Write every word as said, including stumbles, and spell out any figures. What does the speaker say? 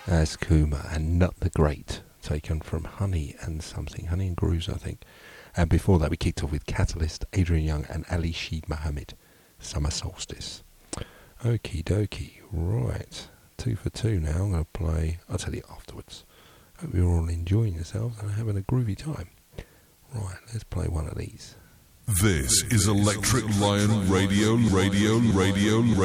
As Kuma and Nut the Great, taken from Honey and something, Honey and Grooves, I think. And before that, we kicked off with Catalyst, Adrian Young, and Ali Sheed Mohammed, Summer Solstice. Okie dokie, right. Two for two now. I'm going to play, I'll tell you afterwards. Hope you're all enjoying yourselves and having a groovy time. Right, let's play one of these. This is Electric Lion Radio, Radio, Radio, Radio.